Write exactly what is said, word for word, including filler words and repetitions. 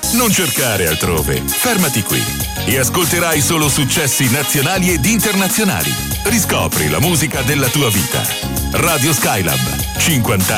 Non cercare altrove, fermati qui e ascolterai solo successi nazionali ed internazionali. Riscopri la musica della tua vita. Radio Skylab, cinquanta